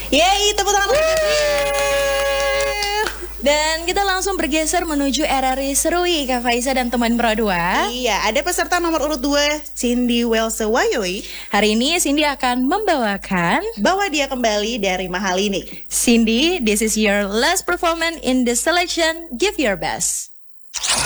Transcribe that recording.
Yeay, tepuk tangan. Dan kita langsung bergeser menuju RRI Serui, Kak Faiza dan teman Pro 2. Iya, ada peserta nomor urut 2, Cindy Welse Wayoi. Hari ini Cindy akan membawakan Bawa Dia Kembali dari Mahal Ini. Cindy, this is your last performance in the selection. Give your best.